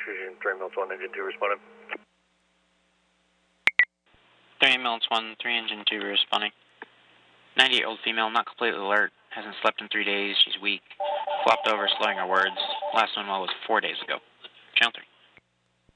Fusion, 3 minutes 1, engine 2 responding. 3 minutes 1, 3 engine 2 responding. 98-year-old female, not completely alert, hasn't slept in 3 days, she's weak, flopped over, slurring her words. Last one was 4 days ago. Channel 3.